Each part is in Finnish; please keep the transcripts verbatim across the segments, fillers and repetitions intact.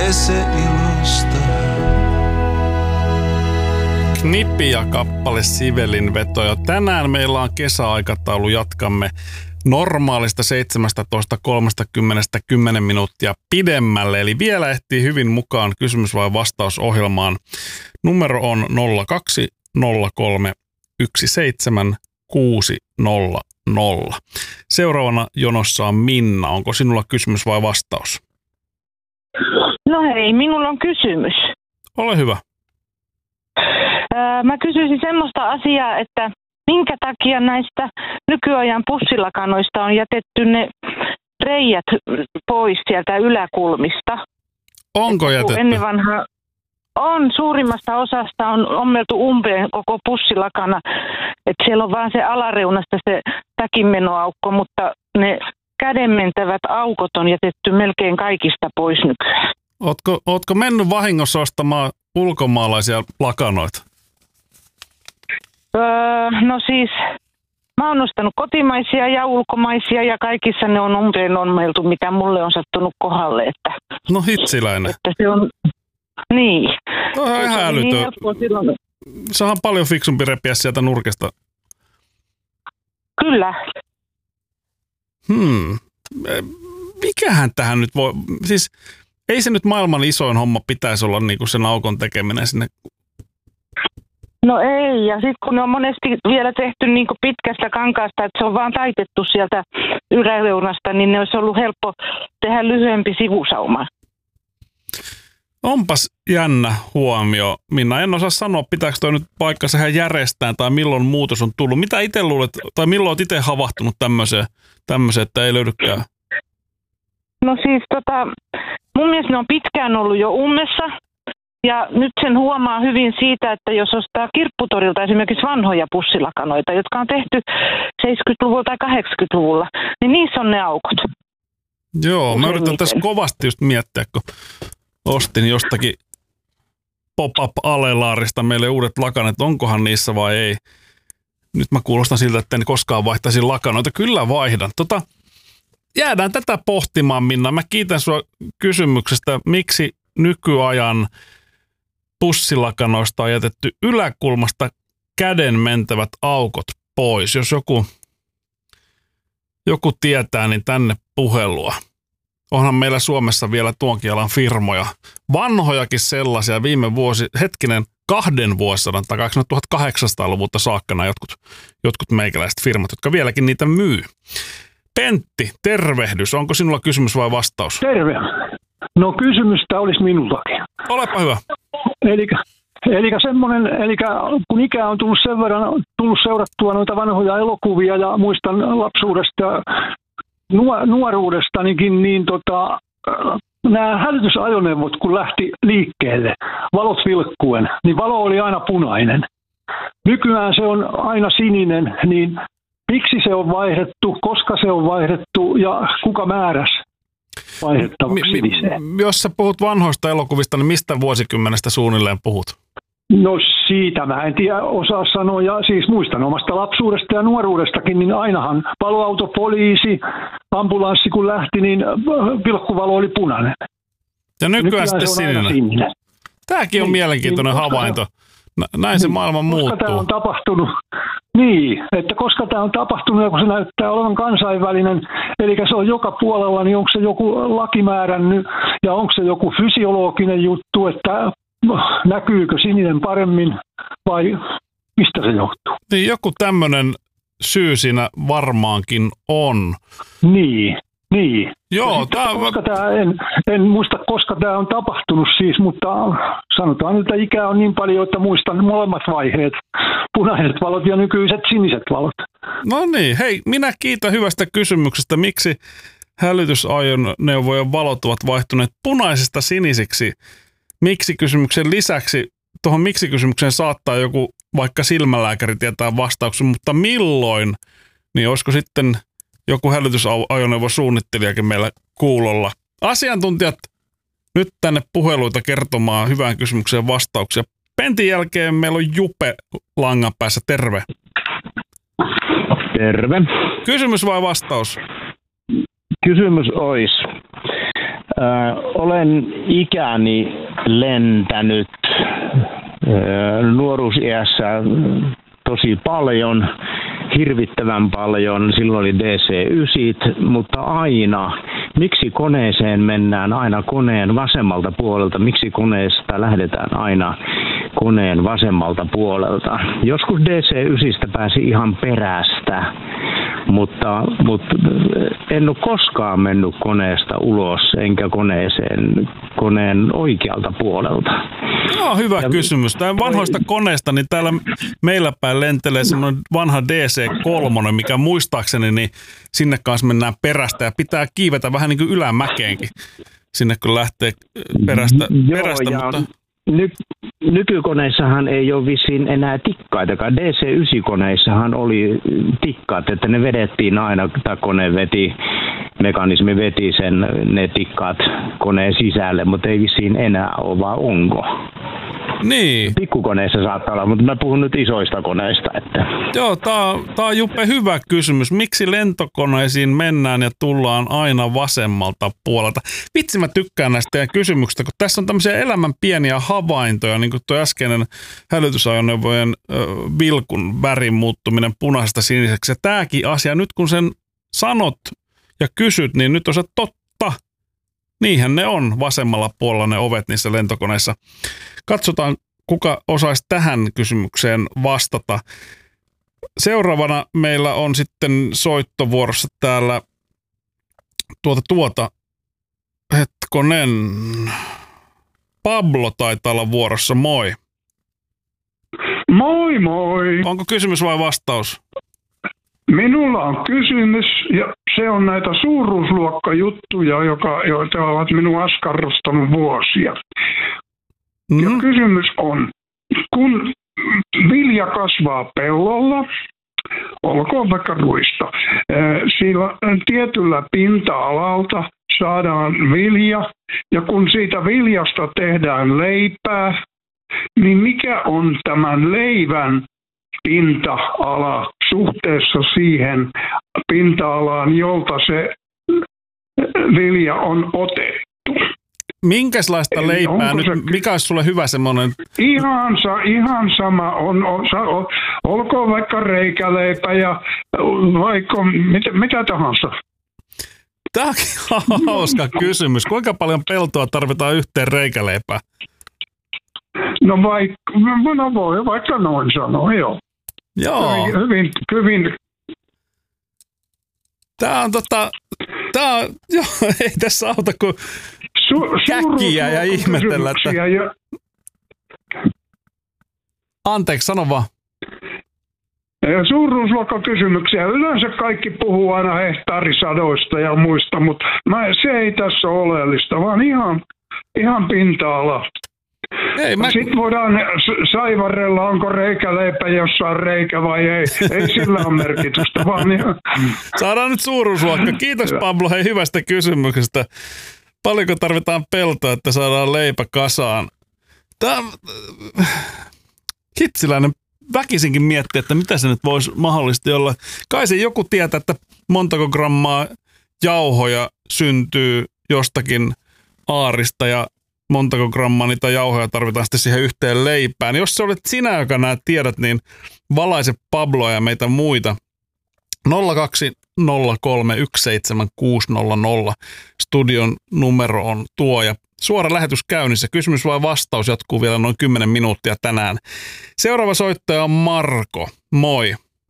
ese ilosta. Knippi ja kappale Sivelin veto. Ja tänään meillä on kesäaikataulu. Jatkamme normaalista seitsemästätoista kolmekymmentä kymmenen minuuttia pidemmälle. Eli vielä ehtii hyvin mukaan kysymys- vai vastausohjelmaan. Numero on nolla kaksi nolla kolme yksi seitsemän kuusi nolla nolla. Seuraavana jonossa on Minna. Onko sinulla kysymys vai vastaus? No hei, minulla on kysymys. Ole hyvä. Öö, mä kysyisin semmoista asiaa, että minkä takia näistä nykyajan pussilakanoista on jätetty ne reijät pois sieltä yläkulmista? Onko jätetty? Ennen vanha on, suurimmasta osasta on ommeltu umpeen koko pussilakana, että siellä on vaan se alareunasta se takinmenoaukko, mutta ne kädenmentävät aukot on jätetty melkein kaikista pois nykyään. Ootko, ootko mennyt vahingossa ostamaan ulkomaalaisia lakanoita? Öö, no siis, mä oon ostanut kotimaisia ja ulkomaisia ja kaikissa ne on umpeen ommeltu, mitä mulle on sattunut kohdalle. Että, no hitsiläinen. Että se on, niin. No on ihan älytön. Niin Sahan paljon fiksumpi repiä sieltä nurkesta. Kyllä. Hmm. Mikähän tähän nyt voi... Siis ei se nyt maailman isoin homma pitäisi olla niinku sen aukon tekeminen sinne. No ei, ja sitten kun ne on monesti vielä tehty niinku pitkästä kankaasta, että se on vaan taitettu sieltä yläreunasta, niin ne olisi ollut helppo tehdä lyhyempi sivusauma. Onpas jännä huomio, Minna. En osaa sanoa, pitääkö toi nyt paikkansa ihan järjestään tai milloin muutos on tullut. Mitä itse luulet, tai milloin olet itse havahtunut tämmöiseen, tämmöiseen, että ei löydykään? No siis tota, mun mielestä ne on pitkään ollut jo ummessa. Ja nyt sen huomaa hyvin siitä, että jos ostaa Kirpputorilta esimerkiksi vanhoja pussilakanoita, jotka on tehty seitsemänkymmentäluvulla tai kahdeksankymmentäluvulla, niin niissä on ne aukot. Joo, mä yritän tässä kovasti just miettiä, kun ostin jostakin pop-up-alelaarista meille uudet lakanat, onkohan niissä vai ei. Nyt mä kuulostan siltä, että en koskaan vaihtaisin lakanoita. Kyllä vaihdan. Tota, jäädään tätä pohtimaan, Minna. Mä kiitän sua kysymyksestä, miksi nykyajan pussilakanoista on jätetty yläkulmasta käden mentävät aukot pois. Jos joku, joku tietää, niin tänne puhelua. Onhan meillä Suomessa vielä tuonkin alan firmoja. Vanhojakin sellaisia viime vuosi, hetkinen, kahden vuosisadan takaksi, tuhatkahdeksansataaluvulta saakkana jotkut, jotkut meikäläiset firmat, jotka vieläkin niitä myy. Pentti, tervehdys. Onko sinulla kysymys vai vastaus? Terve. No kysymystä olisi minultakin. Olepa hyvä. Eli Eli semmoinen, eli kun ikää on tullut sen verran tullut seurattua noita vanhoja elokuvia ja muistan lapsuudesta ja nuoruudestanikin, niin tota, nämä hälytysajoneuvot kun lähti liikkeelle, valot vilkkuen, niin valo oli aina punainen. Nykyään se on aina sininen, niin miksi se on vaihdettu, koska se on vaihdettu ja kuka määräsi vaihdettavaksi siniseen? Jos sä puhut vanhoista elokuvista, niin mistä vuosikymmenestä suunnilleen puhut? No siitä mä en tiedä osaa sanoa, ja siis muistan omasta lapsuudesta ja nuoruudestakin, niin ainahan paloauto, poliisi, ambulanssi kun lähti, niin vilkkuvalo oli punainen. Ja nykyään, nykyään sitten sininen. sininen. Tämäkin on niin, mielenkiintoinen niin, havainto. Näin se niin, maailma muuttuu. Koska tämä on tapahtunut, niin, että koska tämä on tapahtunut ja kun se näyttää olevan kansainvälinen, eli se on joka puolella, niin onko se joku laki määrännyt ja onko se joku fysiologinen juttu, että näkyykö sininen paremmin vai mistä se johtuu? Niin joku tämmöinen syy siinä varmaankin on. Niin, niin. Joo, tää... koska tää, en, en muista, koska tämä on tapahtunut siis, mutta sanotaan, että ikää on niin paljon, että muistan molemmat vaiheet. Punaiset valot ja nykyiset siniset valot. No niin, hei, minä kiitän hyvästä kysymyksestä. Miksi hälytysajoneuvojen valot ovat vaihtuneet punaisesta sinisiksi? Miksi-kysymyksen lisäksi, tuohon miksi-kysymykseen saattaa joku vaikka silmälääkäri tietää vastauksen, mutta milloin, niin olisiko sitten joku hälytysajoneuvosuunnittelijakin meillä kuulolla. Asiantuntijat nyt tänne puheluita kertomaan hyvään kysymykseen vastauksia. Pentin jälkeen meillä on Jupe langan päässä. Terve. Terve. Kysymys vai vastaus? Kysymys olisi. olen ikäni lentänyt nuoruusiässä tosi paljon, hirvittävän paljon. Silloin oli D C yhdeksän, mutta aina, miksi koneeseen mennään aina koneen vasemmalta puolelta? Miksi koneesta lähdetään aina koneen vasemmalta puolelta? Joskus D C yhdeksän pääsi ihan perästä, mutta, mutta en ole koskaan mennyt koneesta ulos enkä koneeseen koneen oikealta puolelta. Joo, hyvä ja kysymys. Tämä vanhoista koneista, niin täällä meillä päin lentelee semmoinen vanha D C kolme, mikä muistaakseni, niin sinne kanssa mennään perästä ja pitää kiivetä vähän niin kuin ylämäkeenkin sinne, kun lähtee perästä. Joo, perästä ja mutta... ny- nykykoneissahan ei ole vissiin enää tikkaitakaan. D C yhdeksän-koneissahan oli tikkaat, että ne vedettiin aina, tai kone veti, mekanismi veti sen, ne tikkaat koneen sisälle, mutta ei vissiin enää ole, vaan onko? Niin. Pikkukoneissa saattaa olla, mutta mä puhun nyt isoista koneista. Että. Joo, tää, tää on Juppe hyvä kysymys. Miksi lentokoneisiin mennään ja tullaan aina vasemmalta puolelta? Vitsi, mä tykkään näistä teidän kysymyksistä, kun tässä on tämmöisiä elämän pieniä havaintoja, niin kuin tuo äskeinen hälytysajoneuvojen ö, vilkun värin muuttuminen punaisesta siniseksi. Ja tääkin asia, nyt kun sen sanot ja kysyt, niin nyt on se totta. Niinhän ne on vasemmalla puolella ne ovet niissä lentokoneissa. Katsotaan, kuka osaisi tähän kysymykseen vastata. Seuraavana meillä on sitten soittovuorossa täällä tuota tuota, hetkonen, Pablo taitaa olla vuorossa, moi. Moi moi. Onko kysymys vai vastaus? Minulla on kysymys, ja se on näitä suuruusluokkajuttuja, joka, joita ovat minua askarrustanut vuosia. Mm-hmm. Ja kysymys on, kun vilja kasvaa pellolla, olkoon vaikka ruista, sillä tietyllä pinta-alalta saadaan vilja, ja kun siitä viljasta tehdään leipää, niin mikä on tämän leivän pinta-ala suhteessa siihen pinta-alaan, jolta se vilja on otettu? Minkälaista Eli leipää nyt, se... mikä olisi sulle hyvä semmoinen? Ihan, ihan sama, on, on, on, olkoon vaikka reikäleipä ja vaikka mitä, mitä tahansa. Tämä on hauska kysymys. Kuinka paljon peltoa tarvitaan yhteen reikäleipään? No, vaikka, no voi vaikka noin sanoa, joo. Joo. Hyvin, hyvin. Tämä on tota, tämä on, joo, ei tässä auta kuin Su- käkkiä ja ihmetellä, että... Ja... Anteeksi, sano vaan. Suuruusluokkakysymyksiä. Yleensä kaikki puhuu aina hehtaarisadoista ja muista, mutta mä, se ei tässä ole oleellista, vaan ihan, ihan pinta-ala. Ei, mä... Sitten voidaan saivarella, onko reikäleipä jossain reikä vai ei. Ei sillä ole merkitystä, vaan ihan... Saadaan nyt suuruusluokka. Kiitos Pablo, hei hyvästä kysymyksestä. Paljonko tarvitaan peltoa, että saadaan leipä kasaan? Tämä hitsiläinen väkisinkin miettii, että mitä se nyt voisi mahdollisesti olla. Kai se joku tietää, että montako grammaa jauhoja syntyy jostakin aarista ja montako grammaa niitä jauhoja tarvitaan sitten siihen yhteen leipään. Jos se olet sinä, joka nämä tiedät, niin valaise Pabloa ja meitä muita. nolla kaksi nolla kolme yksi seitsemän kuusi nolla nolla. Studion numero on tuo ja suora lähetys käynnissä. Kysymys vai vastaus jatkuu vielä noin kymmenen minuuttia tänään. Seuraava soittaja on Marko. Moi.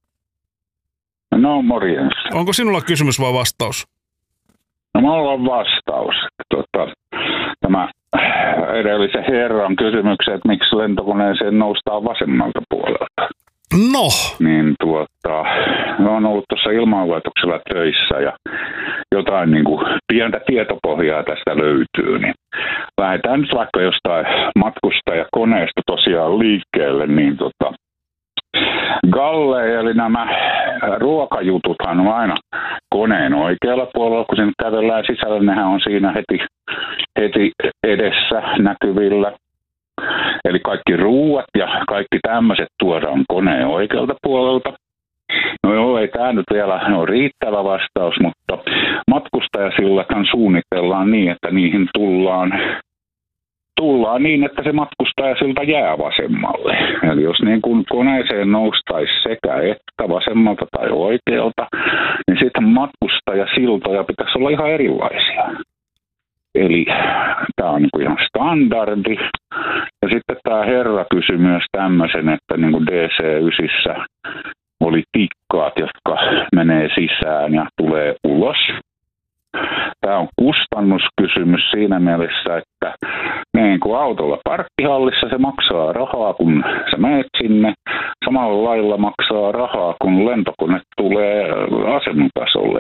No morjens. Onko sinulla kysymys vai vastaus? No mulla on vastaus. Tota, tämä edellisen herran kysymyksen, että miksi lentokoneeseen noustaan vasemmalta puolelta. No. Niin tuota, olen ollut tuossa ilmanlaitoksella töissä ja jotain niin kuin pientä tietopohjaa tästä löytyy. Niin lähdetään nyt vaikka jostain matkustajakoneesta tosiaan liikkeelle, niin tota, Galle, eli nämä ruokajututhan on aina koneen oikealla puolella, kun sinne kävellään sisällä, nehän on siinä heti, heti edessä näkyvillä. Eli kaikki ruuat ja kaikki tämmöiset tuodaan koneen oikealta puolelta. No joo, ei tämä nyt vielä ole riittävä vastaus, mutta matkustajasillathan suunnitellaan niin, että niihin tullaan, tullaan niin, että se matkustajasilta jää vasemmalle. Eli jos niin kuin koneeseen noustaisi sekä että vasemmalta tai oikealta, niin sitten matkustajasiltoja pitäisi olla ihan erilaisia. Eli tämä on niin kuin ihan standardi. Ja sitten tämä herra kysyi myös tämmöisen, että niin kuin D C yhdeksän oli tikkaat, jotka menee sisään ja tulee ulos. Tämä on kustannuskysymys siinä mielessä, että niin kuin autolla parkkihallissa se maksaa rahaa, kun sä menet sinne. Samalla lailla maksaa rahaa, kun lentokone tulee asematasolle.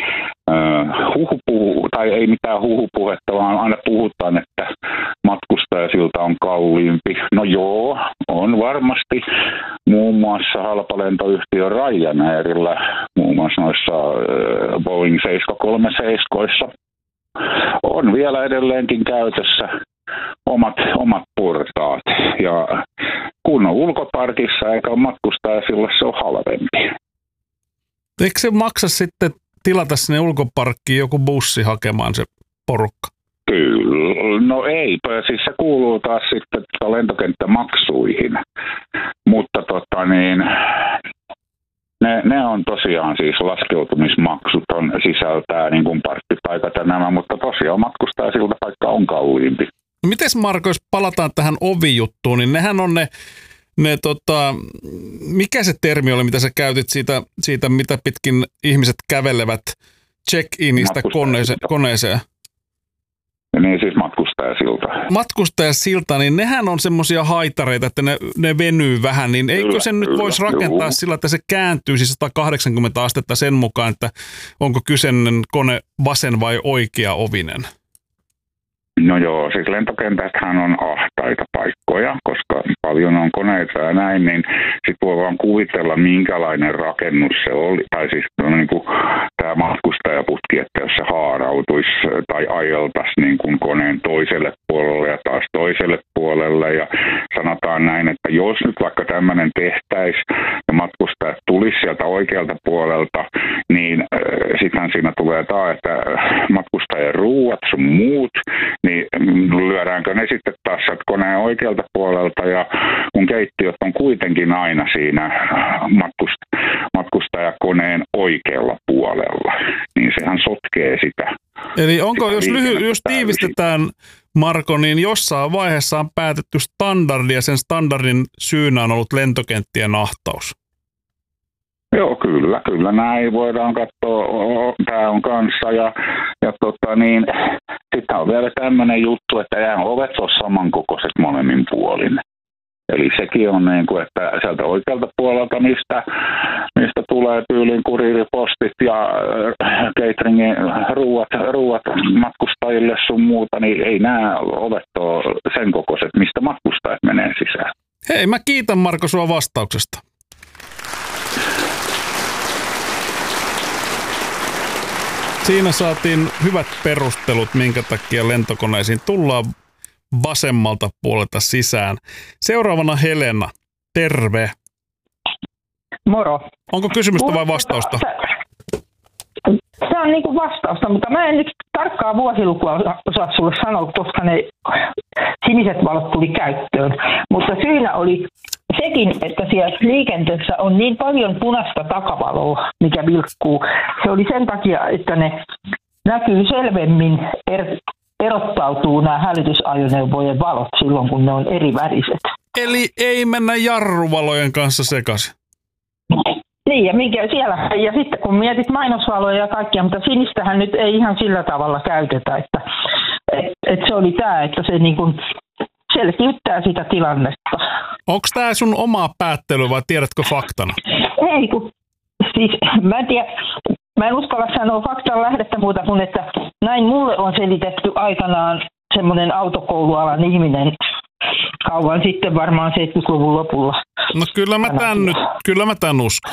Uh, huhupuhu, tai ei mitään huhupuhetta, vaan aina puhutaan, että matkustajasilta on kalliimpi. No joo, on varmasti muun muassa halpalentoyhtiö Ryanairilla, muun muassa noissa uh, Boeing seitsemän kolmekymmentäseitsemän on vielä edelleenkin käytössä omat, omat portaat. Ja kun on ulkoparkissa eikä ole matkustajasilla, se on halvempi. Eikö se maksa sitten tilata sinne ulkoparkkiin joku bussi hakemaan se porukka? Kyllä, no ei, siis se kuuluu taas sitten lentokenttämaksuihin, mutta tota niin, ne, ne on tosiaan siis laskeutumismaksut on sisältää niin kuin parkkipaikat ja nämä, mutta tosiaan matkustajasilta paikka on kalliimpi. No mites Marko, jos palataan tähän ovijuttuun, niin nehän on ne Ne, tota, mikä se termi oli, mitä sä käytit siitä, siitä mitä pitkin ihmiset kävelevät check-inista koneeseen, koneeseen? Niin siis matkustajasilta. Matkustajasilta, niin nehän on semmoisia haitareita, että ne, ne venyy vähän, niin eikö kyllä, sen nyt kyllä, voisi rakentaa juu. Sillä, että se kääntyisi sata kahdeksankymmentä astetta sen mukaan, että onko kyseinen kone vasen vai oikea ovinen? No joo, siis lentokentäthän on ahtaita paikkoja, koska paljon on koneita ja näin, niin sitten voi vaan kuvitella, minkälainen rakennus se oli. Tai siis no, niin kuin tämä matkustajaputki, että jos se haarautuisi tai ajeltaisi niin kuin koneen toiselle puolelle ja taas toiselle puolelle. Ja sanotaan näin, että jos nyt vaikka tämmöinen tehtäisi ja matkustajat tulisi sieltä oikealta puolelta, niin äh, sittenhän siinä tulee taas, että matkustajien ruuat sun muut, niin lyödäänkö ne sitten taas koneen oikealta puolelta, ja kun keittiöt on kuitenkin aina siinä matkust- matkustajakoneen oikealla puolella, niin sehän sotkee sitä. Eli onko, sitä jos, lyhy- jos tiivistetään, Marko, niin jossain vaiheessa on päätetty standardi, ja sen standardin syynä on ollut lentokenttien ahtaus? Joo, kyllä, kyllä näin voidaan katsoa, tämä on kanssa, ja, ja tota niin, sitten on vielä tämmöinen juttu, että eihän ovet ole samankokoiset molemmin puolin. Eli sekin on niin kuin, että sieltä oikealta puolelta, mistä, mistä tulee tyylin kuriiripostit ja cateringin ruuat, ruuat matkustajille sun muuta, niin ei nämä ovet ole sen kokoiset, mistä matkustajat menee sisään. Hei, mä kiitän Marko sua vastauksesta. Siinä saatiin hyvät perustelut, minkä takia lentokoneisiin tullaan vasemmalta puolelta sisään. Seuraavana Helena, terve. Moro. Onko kysymystä vai vastausta? Se on niin kuin vastausta, mutta mä en nyt tarkkaa vuosilukua osaa sulle sanoa, koska ne siniset valot tuli käyttöön. Mutta syynä oli sekin, että siellä liikenteessä on niin paljon punaista takavaloa, mikä vilkkuu. Se oli sen takia, että ne näkyy selvemmin, er, erottautuu nämä hälytysajoneuvojen valot silloin, kun ne on eri väriset. Eli ei mennä jarruvalojen kanssa sekaisin? Niin, ja, minkä siellä, ja sitten kun mietit mainosvaloja ja kaikkia, mutta sinistähän nyt ei ihan sillä tavalla käytetä, että et, et se oli tämä, että se niin kuin selkiyttää sitä tilannetta. Onko tämä sun oma päättely vai tiedätkö faktana? Ei, kun siis mä en tiedä, mä en uskalla sanoa faktan lähdettä muuta kuin, että näin mulle on selitetty aikanaan semmoinen autokoulualan ihminen kauan sitten, varmaan seitsemänkymmentäluvun lopulla. No kyllä mä tän nyt, kyllä mä tän uskon.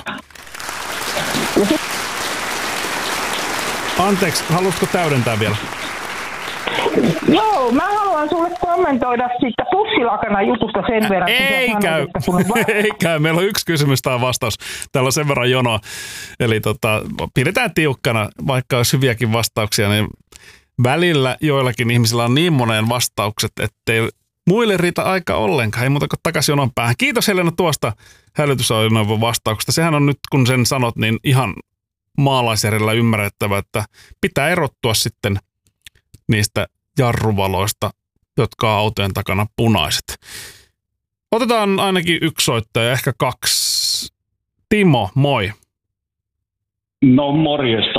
Anteeksi, haluatko täydentää vielä? Joo, mä haluan sulle kommentoida siitä pussilakana jutusta sen verran. Ei käy, ei käy. Meillä on yksi kysymys tai vastaus. Täällä on sen verran jonoa. Eli tota, pidetään tiukkana, vaikka olisi hyviäkin vastauksia, niin välillä joillakin ihmisillä on niin moneen vastaukset, ettei muille riitä aika ollenkaan. Ei muuta kuin takaisin jonon päähän. Kiitos Helena tuosta hälytysajoneuvon vastauksesta. Sehän on nyt, kun sen sanot, niin ihan maalaisjärjellä ymmärrettävä, että pitää erottua sitten niistä jarruvaloista, jotka on autojen takana punaiset. Otetaan ainakin yksi soittaja, ehkä kaksi. Timo, moi. No morjesta.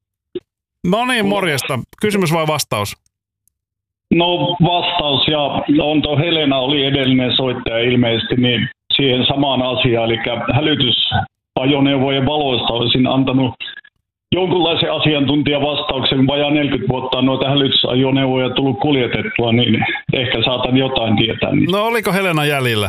No niin, morjesta. Kysymys vai vastaus? No vastaus, ja on tuo Helena oli edellinen soittaja ilmeisesti, niin siihen samaan asiaan, eli hälytysajoneuvojen valoista olisin antanut jonkunlaisen asiantuntijavastauksen. Vajaa neljäkymmentä vuotta on noita hälytysajoneuvoja tullut kuljetettua, niin ehkä saatan jotain tietää. No oliko Helena jäljellä?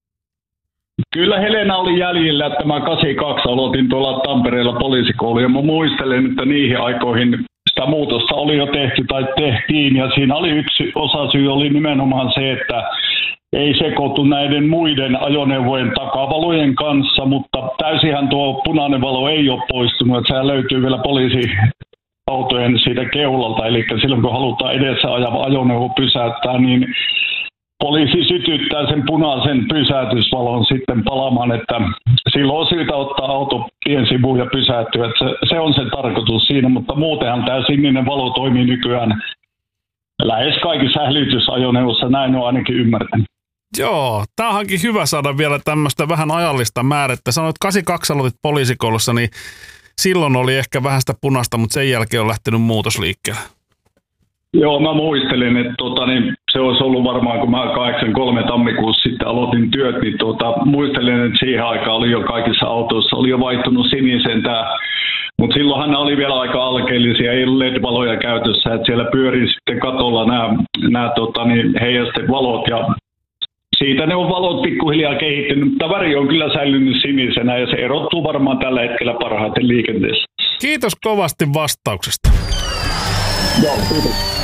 Kyllä Helena oli jäljellä, että mä kahdeksankymmentäkaksi aloitin tuolla Tampereella poliisikoulu, ja mä muistelen, että niihin aikoihin sitä muutosta oli jo tehty tai tehtiin, ja siinä oli yksi osasyy oli nimenomaan se, että ei sekoitu näiden muiden ajoneuvojen takavalojen kanssa, mutta täysinhän tuo punainen valo ei ole poistunut, että sehän löytyy vielä poliisiautojen siitä keulalta, eli silloin kun halutaan edessä ajava ajoneuvo pysäyttää, niin poliisi sytyttää sen punaisen pysäytysvalon sitten palamaan, että silloin on syytä ottaa auto piensivuun ja pysäyttyä. Se, se on se tarkoitus siinä, mutta muutenhan tämä sininen valo toimii nykyään lähes kaikissa hälytysajoneuvoissa, näin on ainakin ymmärtänyt. Joo, tämä onkin hyvä saada vielä tämmöistä vähän ajallista määrettä. Sanoit, että kahdeksankymmentäkaksi aloitit poliisikoulussa, niin silloin oli ehkä vähän sitä punaista, mutta sen jälkeen on lähtenyt muutos liikkeelle. Joo, mä muistelin, että tota, niin se olisi ollut varmaan, kun mä kahdeksankymmentäkolme tammikuussa sitten aloitin työt, niin tota, muistelin, että siihen aikaan oli jo kaikissa autoissa, oli jo vaihtunut sinisen tämä, mutta silloinhan oli vielä aika alkeellisia, ei ollut L E D-valoja käytössä, että siellä pyörii sitten katolla nämä, nämä tota, niin heijastevalot, ja siitä ne on valot pikkuhiljaa kehittynyt, mutta väri on kyllä säilynyt sinisenä, ja se erottuu varmaan tällä hetkellä parhaiten liikenteessä. Kiitos kovasti vastauksesta. Joo, kiitos.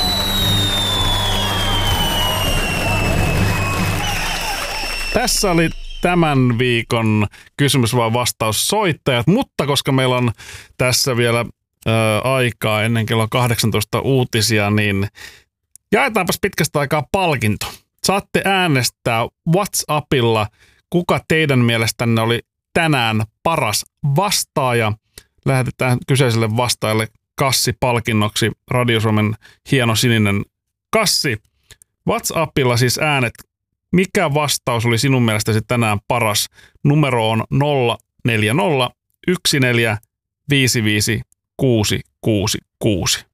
Tässä oli tämän viikon kysymys vai vastaus soittajat, mutta koska meillä on tässä vielä ö, aikaa ennen kello kahdeksantoista uutisia, niin jaetaanpas pitkästä aikaa palkinto. Saatte äänestää WhatsAppilla, kuka teidän mielestänne oli tänään paras vastaaja. Lähetetään kyseiselle vastaajalle kassi palkinnoksi, Radio Suomen hieno sininen kassi. WhatsAppilla siis äänet. Mikä vastaus oli sinun mielestäsi tänään paras? Numero on nolla neljä nolla yksi neljä viisi viisi kuusi kuusi kuusi.